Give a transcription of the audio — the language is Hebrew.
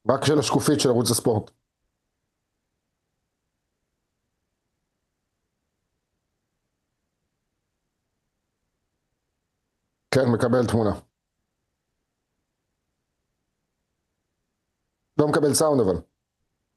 רק של השקופית של ערוץ הספורט. כן, מקבל תמונה. לא מקבל סאונד אבל.